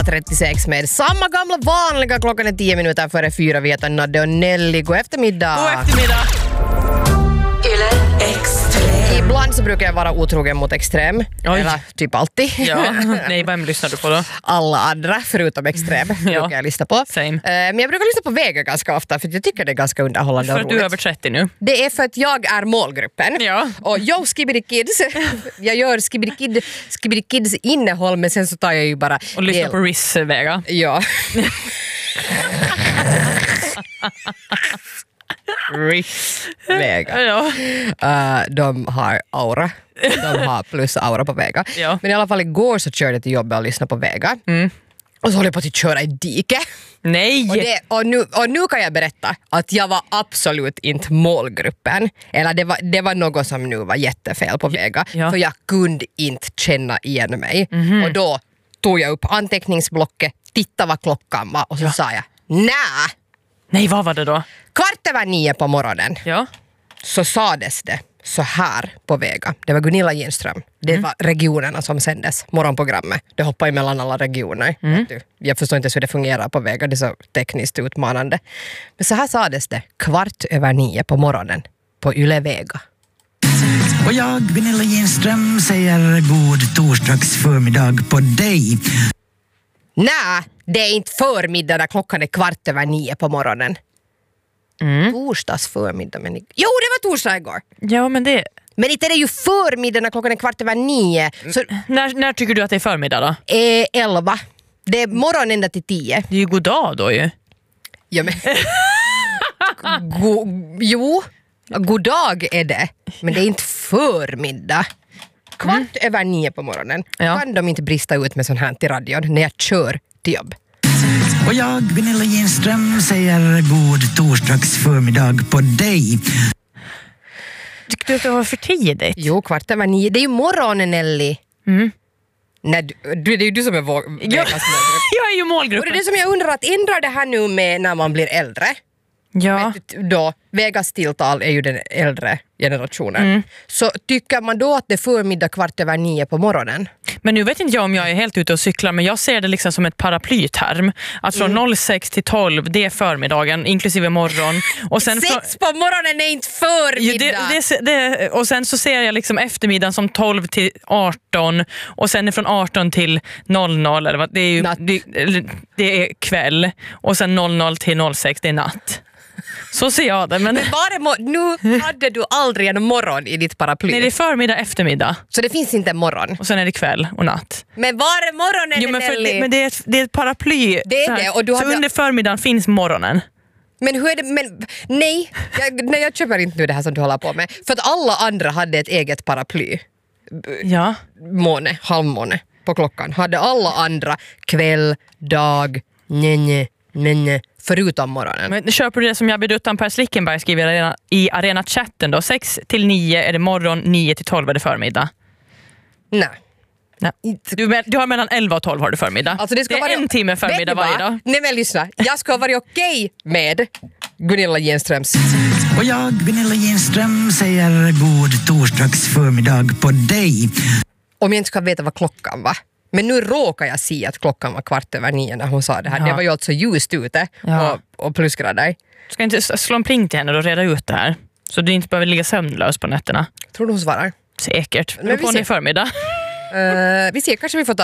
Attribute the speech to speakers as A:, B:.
A: 8.36 med samma gamla vanliga. Klockan är 10 minuter före 4. Vi heter Nadde och Nelly. God eftermiddag.
B: God eftermiddag.
A: Ibland så brukar jag vara otrogen mot Extrem.
B: Oj.
A: Eller typ alltid.
B: Ja, nej, vem lyssnar du på då?
A: Alla andra förutom Extrem brukar jag lyssna på.
B: Same.
A: Men jag brukar lyssna på Vega ganska ofta för jag tycker det är ganska underhållande och
B: För att
A: roligt.
B: du är över 30 nu.
A: Det är för att jag är målgruppen.
B: Ja.
A: Och yo, Skibidi Kids. Jag gör Skibidi Kids innehåll, men sen så tar jag ju bara...
B: Och lyssnar på Riz Vega.
A: Ja. Riz Vega.
B: Ja.
A: De har aura. De har plus aura på Vega.
B: Ja.
A: Men i alla fall igår så körde jag till jobbet och lyssnade på Vega. Och så håller jag på att köra i dike.
B: Nej!
A: Och nu kan jag berätta att jag var absolut inte målgruppen. Eller det var något som nu var jättefel på Vega.
B: Ja.
A: För jag kunde inte känna igen mig. Och då tog jag upp anteckningsblocket, tittade vad klockan var och så sa jag
B: Nej, vad var det då?
A: 8:15 på morgonen.
B: Ja.
A: Så sades det så här på Vega. Det var Gunilla Genström. Det var regionerna som sändes, morgonprogrammet. Det hoppar emellan alla regioner. Jag förstår inte hur det fungerar på Vega, det är så tekniskt utmanande. Men så här sades det 8:15 på morgonen på Yle Vega.
C: Och jag, Gunilla Genström, säger god torsdags förmiddag på dig.
A: Nej, det är inte förmiddag när klockan är 8:15 på morgonen. Torsdags förmiddag. Men... Jo, det var torsdag igår.
B: Ja, men det...
A: Men inte är det ju förmiddag när klockan är 8:15. Så
B: När tycker du att det är förmiddag då?
A: 11. Det är morgon ända till 10.
B: Det är ju god dag då ju.
A: Ja, men... God dag är det. Men det är inte förmiddag. 8:15 på morgonen.
B: Ja.
A: Kan de inte brista ut med sån här till radion när jag kör till jobb?
C: Och jag, Gunilla Genström, säger god torsdags förmiddag på dig.
B: Tycker du att det var för tidigt?
A: Jo, 8:15. Det är ju morgonen, Nelly. Nej, det är ju du som är Vegas målgrupp.
B: Jag är ju
A: Och
B: målgruppen.
A: det är det som jag undrar, att ändrar det här nu med när man blir äldre?
B: Ja.
A: Då, Vegas tilltal är ju den äldre generationen. Så tycker man då att det är förmiddag 8:15 på morgonen?
B: Men nu vet inte jag om jag är helt ute och cyklar, men jag ser det liksom som ett paraplyterm. Att från 06 till 12, det är förmiddagen, inklusive morgon. Och sen
A: 6 på morgonen är inte förmiddag!
B: Och sen så ser jag liksom eftermiddagen som 12 till 18 och sen från 18 till 00, eller vad, det är ju det är kväll och sen 00 till 06, det är natt. Så ser jag det. Men
A: Nu hade du aldrig en morgon i ditt paraply.
B: nej, det är förmiddag, eftermiddag.
A: Så det finns inte en morgon.
B: Och sen är det kväll och natt.
A: Men var är morgonen,
B: Jo,
A: Nelly?
B: men det är ett paraply.
A: Det är det, och du
B: så
A: hade...
B: under förmiddagen finns morgonen.
A: Men hur är det? Men, nej, jag köper inte nu det här som du håller på med. För att alla andra hade ett eget paraply.
B: Ja.
A: Halvmåne på klockan. Hade alla andra kväll, dag, förutom morgonen.
B: Men köper du det som jag beduttan Per Slickenberg skriver i Arena-chatten då? 6 till 9 är det morgon, 9 till 12 är det förmiddag.
A: Nej.
B: Du har mellan 11 och 12 har du förmiddag.
A: Alltså det
B: är en timme förmiddag varje dag.
A: Nej, men lyssna. Jag ska vara okej med Gunilla Genströms.
C: Och jag, Gunilla Genström, säger god torsdags förmiddag på dig.
A: Om jag inte ska veta vad klockan var. Men nu råkar jag se att klockan var 8:15 när hon sa det här.
B: Ja.
A: Det var ju alltså ljust ute och plusgrader.
B: Ska inte slå en pling till henne och reda ut det här? Så du inte behöver ligga sömnlös på nätterna.
A: Tror du hon svarar?
B: Säkert.
A: Men
B: Men
A: vi
B: på
A: ser.
B: en förmiddag.
A: Vi ser, kanske vi får ta